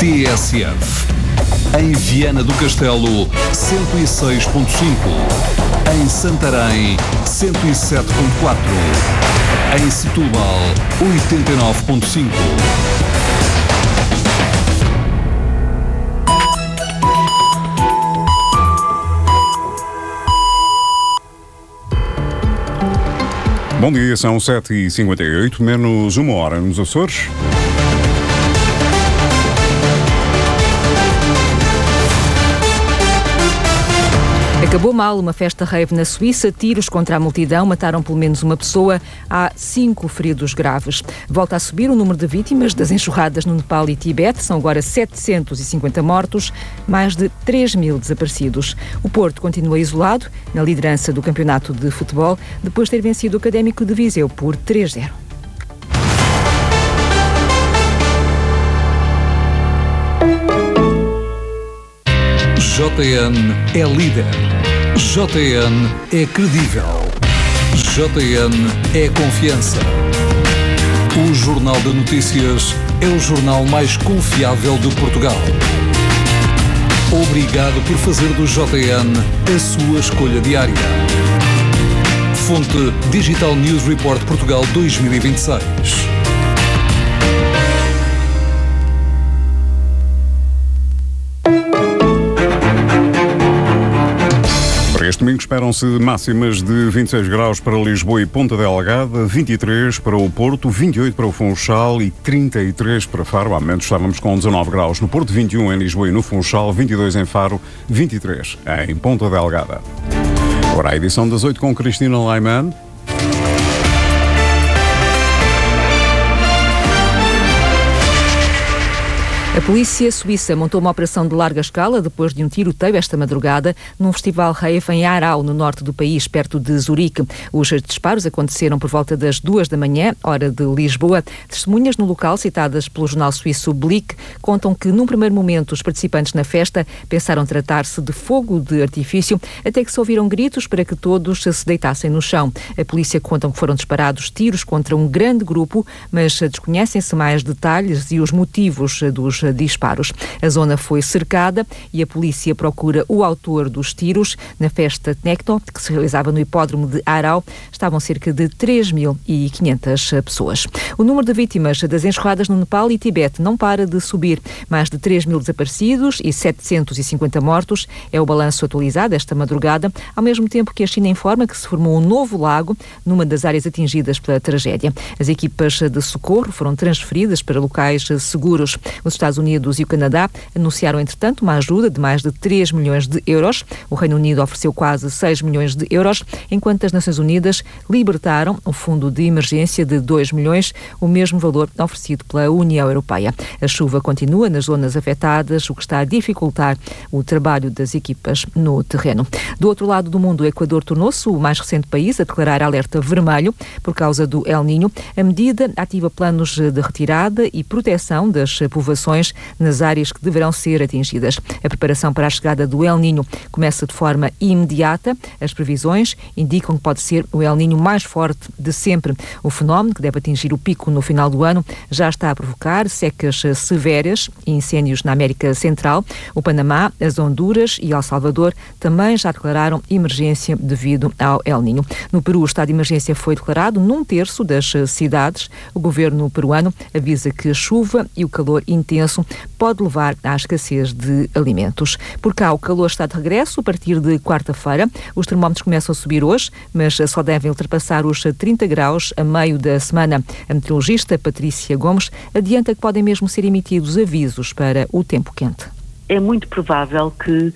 TSF. Em Viana do Castelo, 106.5. Em Santarém, 107.4. Em Setúbal, 89.5. Bom dia, são 7h58, menos uma hora nos Açores. Acabou mal uma festa rave na Suíça, tiros contra a multidão, mataram pelo menos uma pessoa, há 5 feridos graves. Volta a subir o número de vítimas das enxurradas no Nepal e Tibete, são agora 750 mortos, mais de 3.000 desaparecidos. O Porto continua isolado na liderança do campeonato de futebol, depois de ter vencido o Académico de Viseu por 3-0. JN é líder. JN é credível. JN é confiança. O Jornal de Notícias é o jornal mais confiável de Portugal. Obrigado por fazer do JN a sua escolha diária. Fonte Digital News Report Portugal 2026. Este domingo esperam-se máximas de 26 graus para Lisboa e Ponta Delgada, 23 para o Porto, 28 para o Funchal e 33 para Faro. Há momentos estávamos com 19 graus no Porto, 21 em Lisboa e no Funchal, 22 em Faro, 23 em Ponta Delgada. Agora a edição das 8 com Cristina Laiman. A polícia suíça montou uma operação de larga escala depois de um tiroteio esta madrugada num festival rave em Aarau, no norte do país, perto de Zurique. Os disparos aconteceram por volta das 2 da manhã, hora de Lisboa. Testemunhas no local, citadas pelo jornal suíço Blick, contam que num primeiro momento os participantes na festa pensaram tratar-se de fogo de artifício, até que se ouviram gritos para que todos se deitassem no chão. A polícia conta que foram disparados tiros contra um grande grupo, mas desconhecem-se mais detalhes e os motivos dos disparos. A zona foi cercada e a polícia procura o autor dos tiros. Na festa Tecno, que se realizava no hipódromo de Aarau, estavam cerca de 3.500 pessoas. O número de vítimas das enxurradas no Nepal e Tibete não para de subir. Mais de 3.000 desaparecidos e 750 mortos é o balanço atualizado esta madrugada, ao mesmo tempo que a China informa que se formou um novo lago numa das áreas atingidas pela tragédia. As equipas de socorro foram transferidas para locais seguros. Os Estados Unidos e o Canadá anunciaram, entretanto, uma ajuda de mais de 3 milhões de euros. O Reino Unido ofereceu quase 6 milhões de euros, enquanto as Nações Unidas libertaram um fundo de emergência de 2 milhões, o mesmo valor oferecido pela União Europeia. A chuva continua nas zonas afetadas, o que está a dificultar o trabalho das equipas no terreno. Do outro lado do mundo, o Equador tornou-se o mais recente país a declarar alerta vermelho por causa do El Niño. A medida ativa planos de retirada e proteção das povoações nas áreas que deverão ser atingidas. A preparação para a chegada do El Niño começa de forma imediata. As previsões indicam que pode ser o El Niño mais forte de sempre. O fenómeno, que deve atingir o pico no final do ano, já está a provocar secas severas e incêndios na América Central. O Panamá, as Honduras e El Salvador também já declararam emergência devido ao El Niño. No Peru, o estado de emergência foi declarado num terço das cidades. O governo peruano avisa que a chuva e o calor intenso pode levar à escassez de alimentos. Por cá, o calor está de regresso a partir de quarta-feira. Os termómetros começam a subir hoje, mas só devem ultrapassar os 30 graus a meio da semana. A meteorologista Patrícia Gomes adianta que podem mesmo ser emitidos avisos para o tempo quente. É muito provável que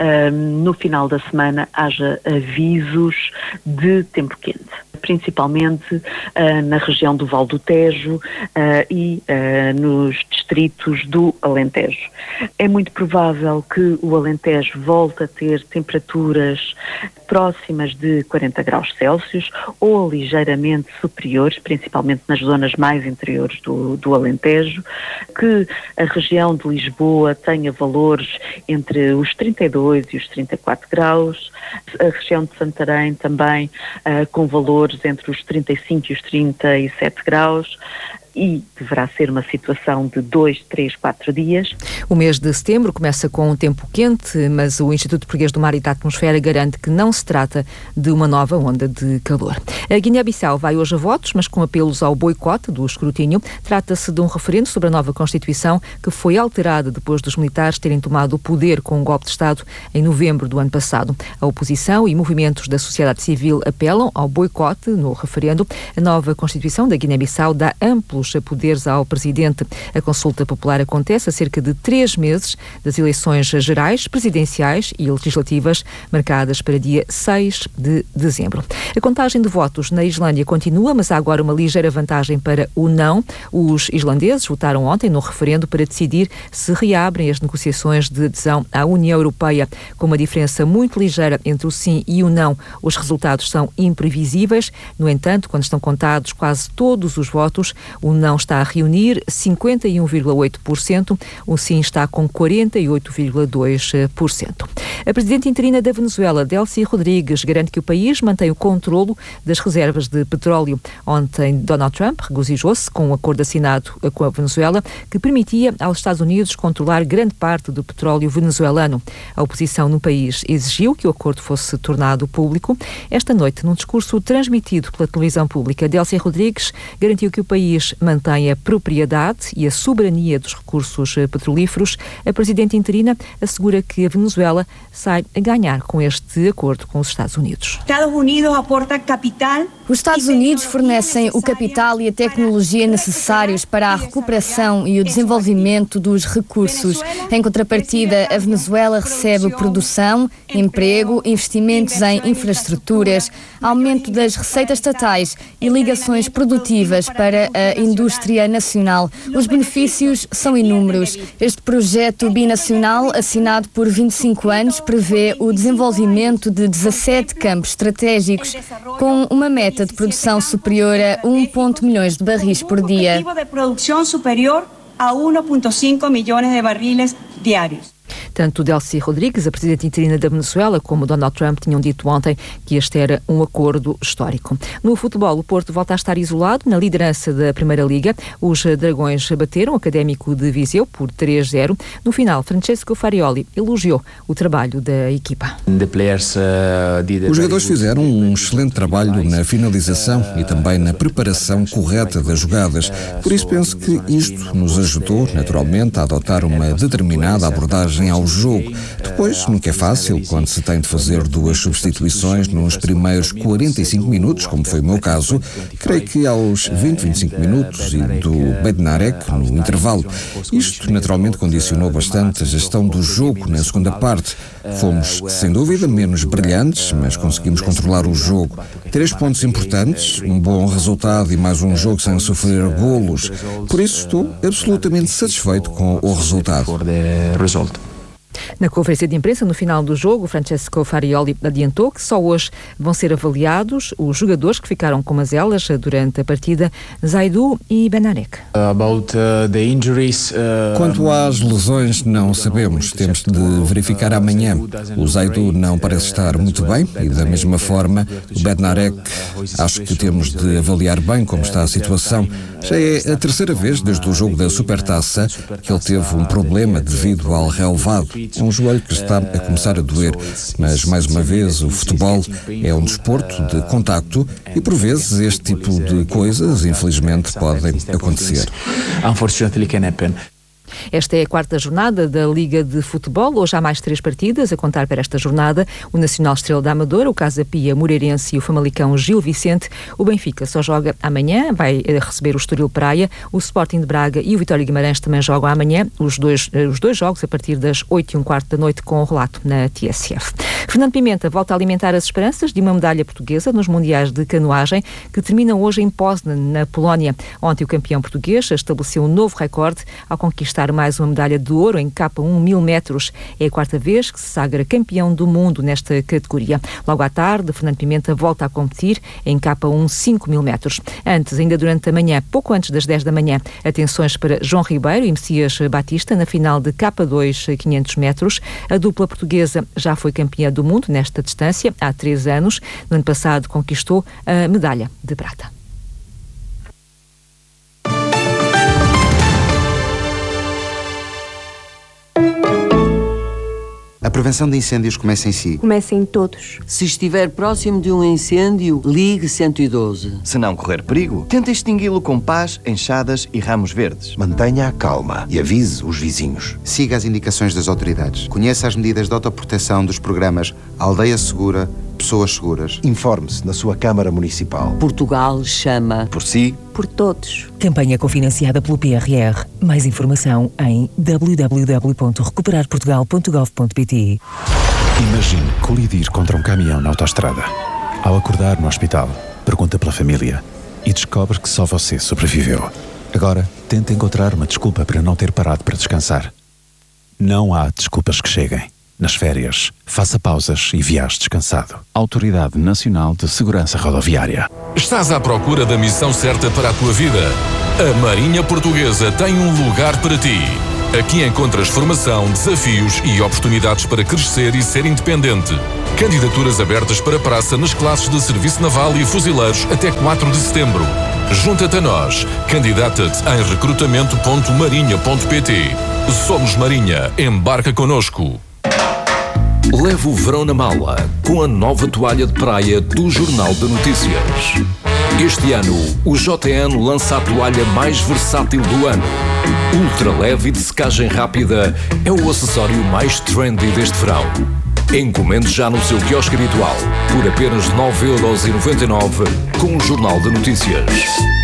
no final da semana haja avisos de tempo quente, principalmente na região do Vale do Tejo e nos distritos do Alentejo. É muito provável que o Alentejo volte a ter temperaturas próximas de 40 graus Celsius ou ligeiramente superiores, principalmente nas zonas mais interiores do Alentejo, que a região de Lisboa tenha valores entre os 32 e os 34 graus, a região de Santarém também com valores entre os 35 e os 37 graus, e deverá ser uma situação de 2, 3, 4 dias. O mês de setembro começa com um tempo quente, mas o Instituto Português do Mar e da Atmosfera garante que não se trata de uma nova onda de calor. A Guiné-Bissau vai hoje a votos, mas com apelos ao boicote do escrutínio. Trata-se de um referendo sobre a nova Constituição que foi alterada depois dos militares terem tomado o poder com um golpe de Estado em novembro do ano passado. A oposição e movimentos da sociedade civil apelam ao boicote no referendo. A nova Constituição da Guiné-Bissau dá amplos poderes ao presidente. A consulta popular acontece a cerca de 3 meses das eleições gerais, presidenciais e legislativas, marcadas para dia 6 de dezembro. A contagem de votos na Islândia continua, mas há agora uma ligeira vantagem para o não. Os islandeses votaram ontem no referendo para decidir se reabrem as negociações de adesão à União Europeia. Com uma diferença muito ligeira entre o sim e o não, os resultados são imprevisíveis. No entanto, quando estão contados quase todos os votos, o não está a reunir 51,8%, o sim está com 48,2%. A presidente interina da Venezuela, Delcy Rodrigues, garante que o país mantém o controlo das reservas de petróleo. Ontem, Donald Trump regozijou-se com um acordo assinado com a Venezuela que permitia aos Estados Unidos controlar grande parte do petróleo venezuelano. A oposição no país exigiu que o acordo fosse tornado público. Esta noite, num discurso transmitido pela televisão pública, Delcy Rodrigues garantiu que o país mantém a propriedade e a soberania dos recursos petrolíferos. A presidente interina assegura que a Venezuela sai a ganhar com este acordo com os Estados Unidos. Os Estados Unidos fornecem o capital e a tecnologia necessários para a recuperação e o desenvolvimento dos recursos. Em contrapartida, a Venezuela recebe produção, emprego, investimentos em infraestruturas, aumento das receitas estatais e ligações produtivas para a indústria nacional. Os benefícios são inúmeros. Este projeto binacional, assinado por 25 anos, prevê o desenvolvimento de 17 campos estratégicos, com uma meta de produção superior a 1,1 milhões de barris por dia. A 1,5 milhões de barriles diários. Tanto Delcy Rodrigues, a presidente interina da Venezuela, como Donald Trump tinham dito ontem que este era um acordo histórico. No futebol, o Porto volta a estar isolado na liderança da Primeira Liga. Os Dragões bateram o Académico de Viseu por 3-0. No final, Francesco Farioli elogiou o trabalho da equipa. Os jogadores fizeram um excelente trabalho na finalização e também na preparação correta das jogadas. Por isso penso que isto nos ajudou, naturalmente, a adotar uma determinada abordagem ao jogo. Depois, nunca é fácil quando se tem de fazer 2 substituições nos primeiros 45 minutos, como foi o meu caso. Creio que aos 25 minutos e do Bednarek no intervalo. Isto naturalmente condicionou bastante a gestão do jogo na segunda parte. Fomos, sem dúvida, menos brilhantes, mas conseguimos controlar o jogo. 3 pontos importantes, um bom resultado e mais um jogo sem sofrer golos. Por isso estou absolutamente satisfeito com o resultado. Na conferência de imprensa, no final do jogo, Francesco Farioli adiantou que só hoje vão ser avaliados os jogadores que ficaram com mazelas durante a partida, Zaidu e Benarek. Quanto às lesões, não sabemos. Temos de verificar amanhã. O Zaidu não parece estar muito bem e, da mesma forma, o Benarek, acho que temos de avaliar bem como está a situação. Já é a 3ª vez desde o jogo da Supertaça que ele teve um problema devido ao relevado. É um joelho que está a começar a doer, mas, mais uma vez, o futebol é um desporto de contacto e, por vezes, este tipo de coisas, infelizmente, podem acontecer. Esta é a 4ª jornada da Liga de Futebol. Hoje há mais 3 partidas a contar para esta jornada. O Nacional Estrela da Amadora, o Casa Pia Moreirense e o Famalicão Gil Vicente. O Benfica só joga amanhã, vai receber o Estoril Praia. O Sporting de Braga e o Vitória Guimarães também jogam amanhã. Os dois jogos a partir das 8h15 da noite com o relato na TSF. Fernando Pimenta volta a alimentar as esperanças de uma medalha portuguesa nos Mundiais de Canoagem que terminam hoje em Poznan, na Polónia. Ontem o campeão português estabeleceu um novo recorde ao conquistar mais uma medalha de ouro em K1 1000 metros. É a 4ª vez que se sagra campeão do mundo nesta categoria. Logo à tarde, Fernando Pimenta volta a competir em K1 5000 metros. Antes, ainda durante a manhã, pouco antes das 10 da manhã, atenções para João Ribeiro e Messias Batista na final de K2 500 metros. A dupla portuguesa já foi campeã do mundo nesta distância há 3 anos. No ano passado conquistou a medalha de prata. A prevenção de incêndios começa em si. Começa em todos. Se estiver próximo de um incêndio, ligue 112. Se não correr perigo, tente extingui-lo com pás, enxadas e ramos verdes. Mantenha a calma e avise os vizinhos. Siga as indicações das autoridades. Conheça as medidas de autoproteção dos programas Aldeia Segura, Pessoas Seguras. Informe-se na sua Câmara Municipal. Portugal chama. Por si. Por todos. Campanha cofinanciada pelo PRR. Mais informação em www.recuperarportugal.gov.pt. Imagine colidir contra um caminhão na autoestrada. Ao acordar no hospital, pergunta pela família e descobre que só você sobreviveu. Agora, tenta encontrar uma desculpa para não ter parado para descansar. Não há desculpas que cheguem. Nas férias, faça pausas e viaje descansado. Autoridade Nacional de Segurança Rodoviária. Estás à procura da missão certa para a tua vida? A Marinha Portuguesa tem um lugar para ti. Aqui encontras formação, desafios e oportunidades para crescer e ser independente. Candidaturas abertas para praça nas classes de Serviço Naval e Fuzileiros até 4 de setembro. Junta-te a nós. Candidata-te em recrutamento.marinha.pt. Somos Marinha. Embarca connosco. Leve o verão na mala com a nova toalha de praia do Jornal de Notícias. Este ano, o JN lança a toalha mais versátil do ano. Ultra leve e de secagem rápida é o acessório mais trendy deste verão. Encomende já no seu quiosque habitual por apenas 9,99€ com o Jornal de Notícias.